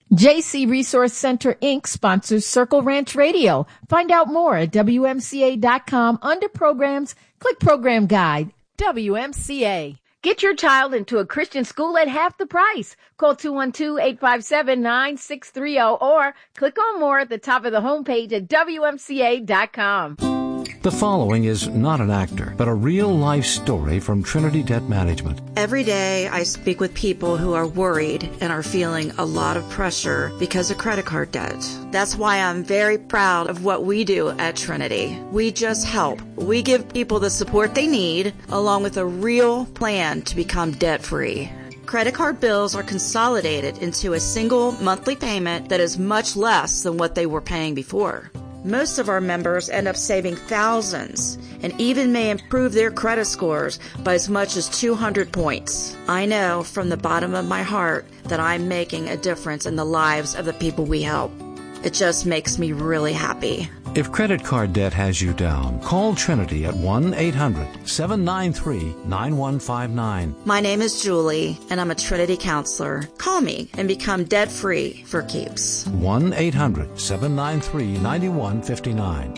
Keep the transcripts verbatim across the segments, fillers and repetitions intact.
J C Resource Center, Incorporated sponsors Circle Ranch Radio. Find out more at W M C A dot com. Under programs, click Program Guide. W M C A. Get your child into a Christian school at half the price. Call two one two, eight five seven, nine six three zero or click on more at the top of the homepage at W M C A dot com. The following is not an actor, but a real-life story from Trinity Debt Management. Every day I speak with people who are worried and are feeling a lot of pressure because of credit card debt. That's why I'm very proud of what we do at Trinity. We just help. We give people the support they need, along with a real plan to become debt-free. Credit card bills are consolidated into a single monthly payment that is much less than what they were paying before. Most of our members end up saving thousands and even may improve their credit scores by as much as two hundred points. I know from the bottom of my heart that I'm making a difference in the lives of the people we help. It just makes me really happy. If credit card debt has you down, call Trinity at one eight hundred, seven nine three, nine one five nine. My name is Julie, and I'm a Trinity counselor. Call me and become debt-free for keeps. one eight hundred, seven nine three, nine one five nine.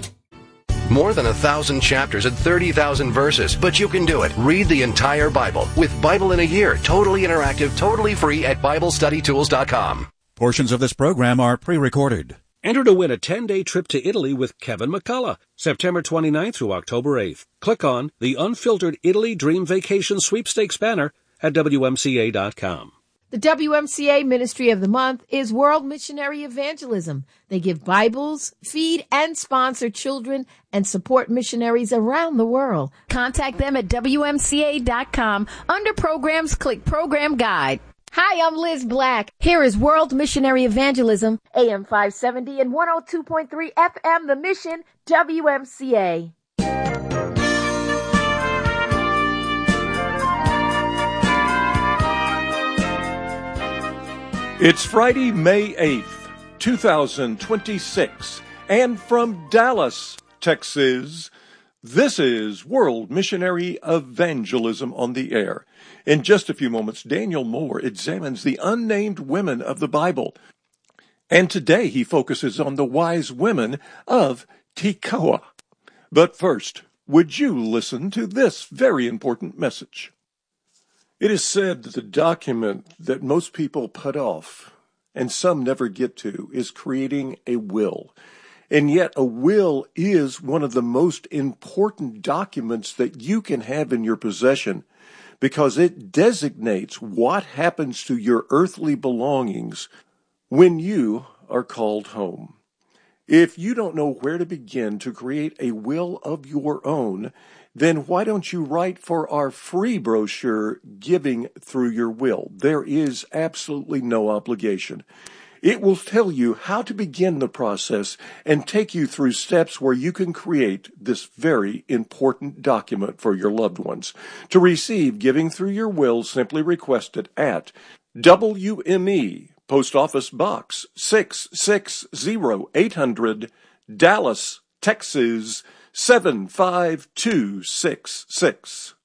More than a thousand chapters and thirty thousand verses, but you can do it. Read the entire Bible with Bible in a Year, totally interactive, totally free at Bible Study Tools dot com. Portions of this program are pre-recorded. Enter to win a ten-day trip to Italy with Kevin McCullough, September twenty-ninth through October eighth. Click on the Unfiltered Italy Dream Vacation Sweepstakes banner at W M C A dot com. The W M C A Ministry of the Month is World Missionary Evangelism. They give Bibles, feed and sponsor children, and support missionaries around the world. Contact them at W M C A dot com. Under Programs, click Program Guide. Hi, I'm Liz Black. Here is World Missionary Evangelism, A M five seventy and one oh two point three F M, The Mission, W M C A. It's Friday, May eighth, two thousand twenty-six, and from Dallas, Texas, this is World Missionary Evangelism on the Air. In just a few moments, Daniel Moore examines the unnamed women of the Bible. And today he focuses on the wise women of Tekoa. But first, would you listen to this very important message? It is said that the document that most people put off, and some never get to, is creating a will. And yet a will is one of the most important documents that you can have in your possession, because it designates what happens to your earthly belongings when you are called home. If you don't know where to begin to create a will of your own, then why don't you write for our free brochure, Giving Through Your Will? There is absolutely no obligation. It will tell you how to begin the process and take you through steps where you can create this very important document for your loved ones. To receive Giving Through Your Will, simply request it at W M E, Post Office Box six six zero, eight hundred, Dallas, Texas seven five two six six.